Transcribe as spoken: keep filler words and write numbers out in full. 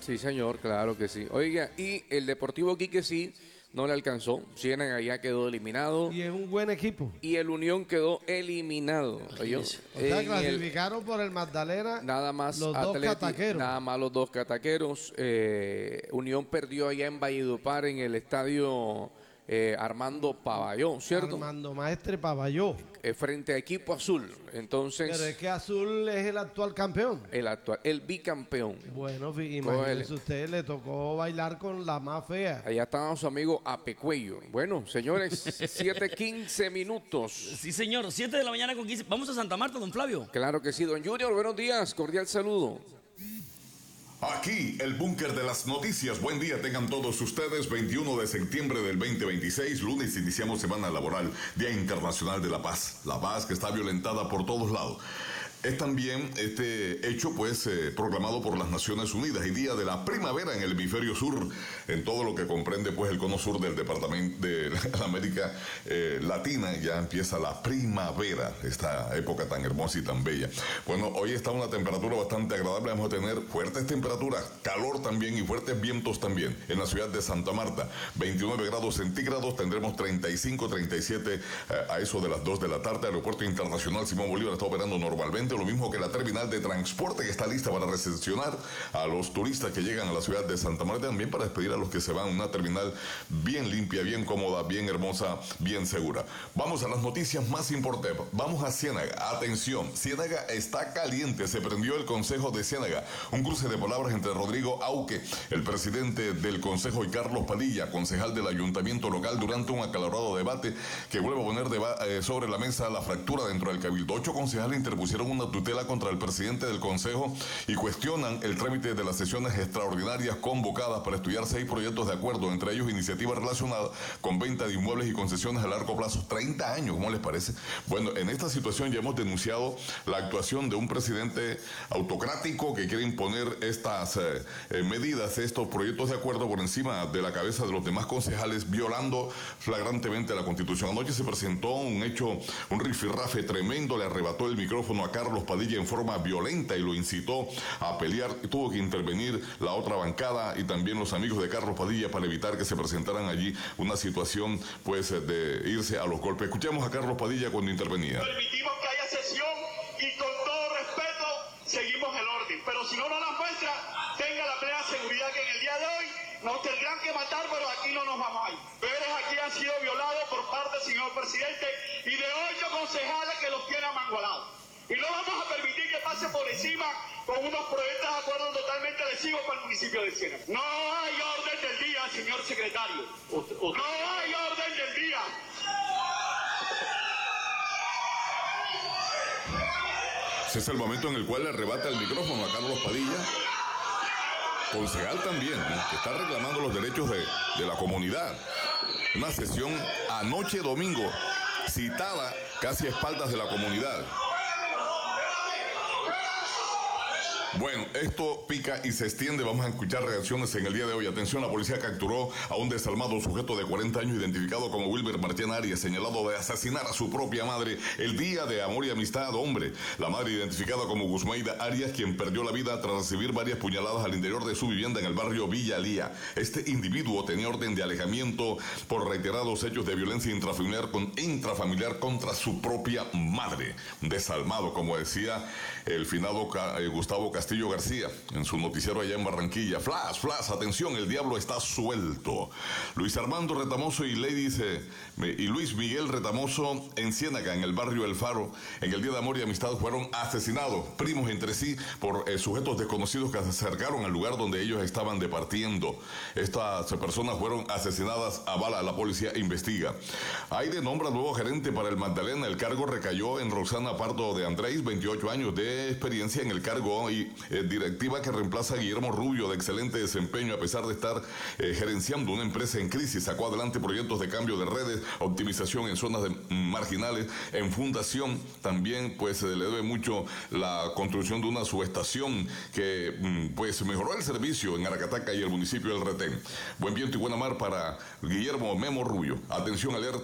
Sí, señor, claro que sí. Oiga, y el Deportivo Quique sí no le alcanzó. Ciénaga ya quedó eliminado. Y es un buen equipo. Y el Unión quedó eliminado. Oyó, O sea, en clasificaron el, por el Magdalena nada más los Atleti, dos cataqueros. Nada más los dos cataqueros. Eh, Unión perdió allá en Valledupar en el estadio eh, Armando Pavalló, ¿cierto? Armando Maestre Pavalló. Eh, frente a Equipo Azul. Entonces, pero es que Azul es el actual campeón. El actual, el bicampeón. Bueno, imagínese usted, le tocó bailar con la más fea. Allá estaba su amigo Apecuello. Bueno, señores, siete quince minutos. Sí, señor, siete de la mañana con quince. Vamos a Santa Marta, don Flavio. Claro que sí, don Junior, buenos días, cordial saludo. Aquí, el búnker de las noticias. Buen día tengan todos ustedes. veintiuno de septiembre del veinte veintiséis, lunes, iniciamos semana laboral, Día Internacional de la Paz. La paz que está violentada por todos lados. Es también este hecho, pues, eh, proclamado por las Naciones Unidas y Día de la Primavera en el hemisferio sur, en todo lo que comprende, pues, el cono sur del departamento de la América eh, Latina. Ya empieza la primavera, esta época tan hermosa y tan bella. Bueno, hoy está una temperatura bastante agradable. Vamos a tener fuertes temperaturas, calor también y fuertes vientos también en la ciudad de Santa Marta. veintinueve grados centígrados, tendremos treinta y cinco, treinta y siete eh, a eso de las dos de la tarde. Aeropuerto Internacional Simón Bolívar está operando normalmente. Lo mismo que la terminal de transporte, que está lista para recepcionar a los turistas que llegan a la ciudad de Santa Marta, también para despedir a los que se van. Una terminal bien limpia, bien cómoda, bien hermosa, bien segura. Vamos a las noticias más importantes. Vamos a Ciénaga. Atención, Ciénaga está caliente. Se prendió el Consejo de Ciénaga. Un cruce de palabras entre Rodrigo Auque, el presidente del Consejo, y Carlos Padilla, concejal del ayuntamiento local, durante un acalorado debate que vuelve a poner eh, sobre la mesa la fractura dentro del cabildo. Ocho concejales interpusieron una tutela contra el presidente del Consejo y cuestionan el trámite de las sesiones extraordinarias convocadas para estudiar seis proyectos de acuerdo, entre ellos iniciativas relacionadas con venta de inmuebles y concesiones a largo plazo. treinta años, ¿cómo les parece? Bueno, en esta situación ya hemos denunciado la actuación de un presidente autocrático que quiere imponer estas eh, eh, medidas, estos proyectos de acuerdo por encima de la cabeza de los demás concejales, violando flagrantemente la Constitución. Anoche se presentó un hecho, un rifirrafe tremendo, le arrebató el micrófono a Carlos Padilla en forma violenta y lo incitó a pelear. Tuvo que intervenir la otra bancada y también los amigos de Carlos Padilla para evitar que se presentaran allí una situación, pues, de irse a los golpes. Escuchamos a Carlos Padilla cuando intervenía. Permitimos que haya sesión y con todo respeto seguimos el orden, pero si no nos la muestra, tenga la plena seguridad que en el día de hoy nos tendrán que matar, pero aquí no nos vamos a ir. Deberes aquí han sido violados por parte del señor presidente y de ocho concejales que los tiene amangualados. Y no vamos a permitir que pase por encima con unos proyectos de acuerdo totalmente lesivos para el municipio de Ciénaga. No hay orden del día, señor secretario. Usted, usted. No hay orden del día. Ese es el momento en el cual le arrebata el micrófono a Carlos Padilla, concejal también, ¿no?, que está reclamando los derechos de, de la comunidad. Una sesión anoche domingo, citada casi a espaldas de la comunidad. Bueno, esto pica y se extiende. Vamos a escuchar reacciones en el día de hoy. Atención, la policía capturó a un desalmado sujeto de cuarenta años identificado como Wilber Marchena Arias, señalado de asesinar a su propia madre el día de amor y amistad. Hombre, la madre identificada como Guzmaida Arias, quien perdió la vida tras recibir varias puñaladas al interior de su vivienda en el barrio Villa Lía. Este individuo tenía orden de alejamiento por reiterados hechos de violencia intrafamiliar, con, intrafamiliar contra su propia madre. Desalmado, como decía el finado eh, Gustavo Castillo García en su noticiero allá en Barranquilla. Flash, flash, atención, el diablo está suelto. Luis Armando Retamoso y Ladies eh, y Luis Miguel Retamoso en Ciénaga, en el barrio El Faro, en el Día de Amor y Amistad, fueron asesinados, primos entre sí, por eh, sujetos desconocidos que se acercaron al lugar donde ellos estaban departiendo. Estas personas fueron asesinadas a bala. La policía investiga. Aide nombra nuevo gerente para el Magdalena. El cargo recayó en Roxana Pardo de Andrés, veintiocho años de experiencia en el cargo, y Eh, directiva que reemplaza a Guillermo Rubio, de excelente desempeño a pesar de estar eh, gerenciando una empresa en crisis. Sacó adelante proyectos de cambio de redes, optimización en zonas de, mm, marginales. En fundación también, pues, se le debe mucho la construcción de una subestación que mm, pues mejoró el servicio en Aracataca y el municipio del Retén. Buen viento y buena mar para Guillermo Memo Rubio. Atención, alerta.